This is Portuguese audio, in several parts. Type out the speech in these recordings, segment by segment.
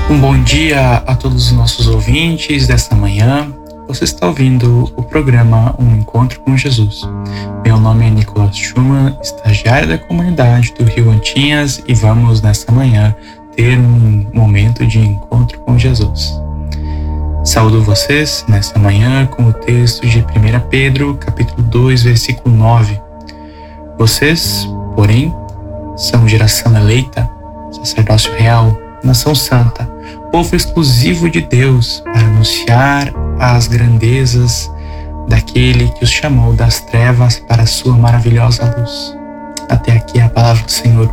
Um bom dia a todos os nossos ouvintes desta manhã. Você está ouvindo o programa Um Encontro com Jesus. Meu nome é Nicolas Schumann, estagiário da comunidade do Rio Antinhas, e vamos nesta manhã ter um momento de encontro com Jesus. Saúdo vocês nesta manhã com o texto de 1 Pedro, capítulo 2, versículo 9. Vocês, porém, são geração eleita, sacerdócio real, nação santa, povo exclusivo de Deus, para anunciar as grandezas daquele que os chamou das trevas para a sua maravilhosa luz. Até aqui a palavra do Senhor.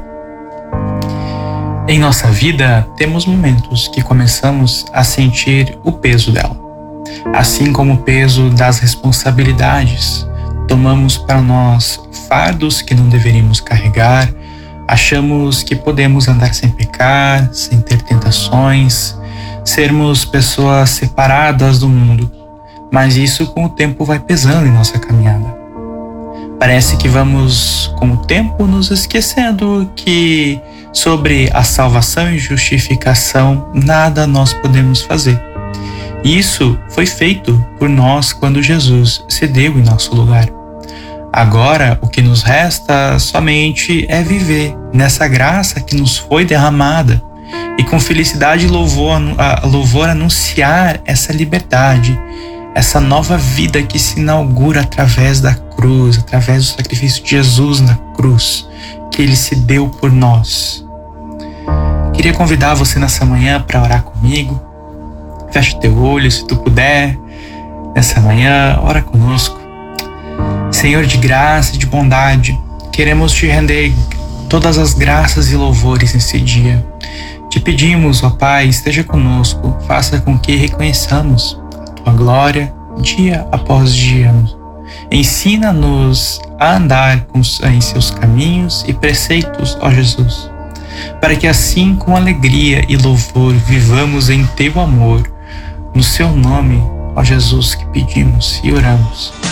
Em nossa vida, temos momentos que começamos a sentir o peso dela, assim como o peso das responsabilidades. Tomamos para nós fardos que não deveríamos carregar. Achamos que podemos andar sem pecar, sem ter tentações, sermos pessoas separadas do mundo, mas isso com o tempo vai pesando em nossa caminhada. Parece que vamos, com o tempo, nos esquecendo que sobre a salvação e justificação nada nós podemos fazer. Isso foi feito por nós quando Jesus se deu em nosso lugar. Agora, o que nos resta somente é viver nessa graça que nos foi derramada e com felicidade e louvor anunciar essa liberdade, essa nova vida que se inaugura através da cruz, através do sacrifício de Jesus na cruz, que Ele se deu por nós. Queria convidar você nessa manhã para orar comigo. Fecha teu olho, se tu puder, nessa manhã, ora conosco. Senhor de graça e de bondade, queremos te render todas as graças e louvores nesse dia. Te pedimos, ó Pai, esteja conosco, faça com que reconheçamos a tua glória dia após dia. Ensina-nos a andar em seus caminhos e preceitos, ó Jesus, para que assim com alegria e louvor vivamos em teu amor. No seu nome, ó Jesus, que pedimos e oramos.